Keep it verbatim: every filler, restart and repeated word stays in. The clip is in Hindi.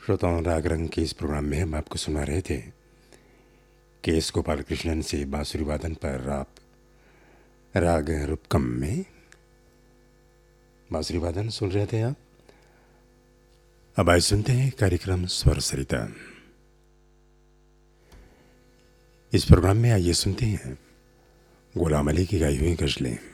श्रोताओं, राग रंग के इस प्रोग्राम में हम आपको सुना रहे थे के एस गोपाल कृष्णन से बांसुरी वादन पर आप राग रूपकम में बांसुरी वादन सुन रहे थे आप। अब आइए सुनते हैं कार्यक्रम स्वर सरिता। इस प्रोग्राम में आइए सुनते हैं गुलाम अली की गाई हुई गजलें।